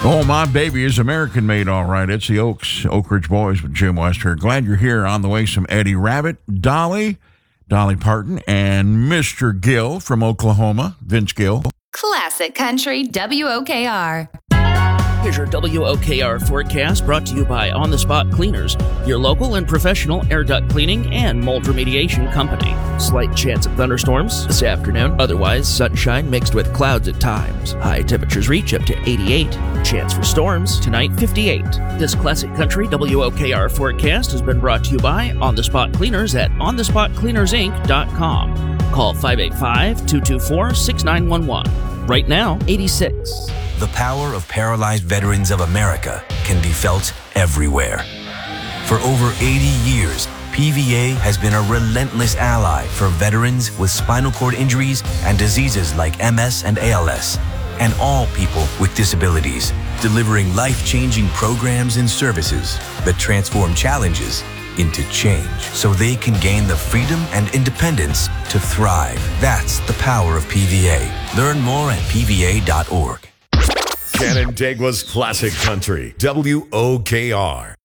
Oh, my baby is American made, all right. It's the Oak Ridge Boys with Jim West here. Glad you're here. On the way, some Eddie Rabbitt, Dolly Parton, and Mr. Gill from Oklahoma, Vince Gill. Classic Country WOKR. Here's your WOKR forecast brought to you by On the Spot Cleaners, your local and professional air duct cleaning and mold remediation company. Slight chance of thunderstorms this afternoon. Otherwise, sunshine mixed with clouds at times. High temperatures reach up to 88. Chance for storms tonight, 58. This Classic Country WOKR forecast has been brought to you by On the Spot Cleaners at onthespotcleanersinc.com. Call 585-224-6911. Right now, 86. The power of paralyzed veterans of America can be felt everywhere. For over 80 years, PVA has been a relentless ally for veterans with spinal cord injuries and diseases like MS and ALS, and all people with disabilities, delivering life-changing programs and services that transform challenges into change so they can gain the freedom and independence to thrive. That's the power of PVA. Learn more at pva.org. Canandaigua's Classic Country, WOKR.